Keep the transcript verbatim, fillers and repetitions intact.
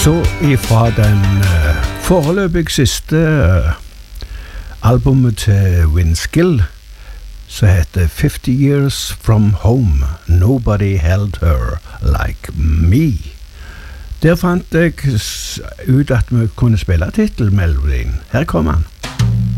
Så ifra den uh, foreløpig siste uh, albumet til Winskill, så heter fifty years from home, Nobody held her like me. Der fant jeg ut at vi kunne spille titelmelodien. Her kommer han.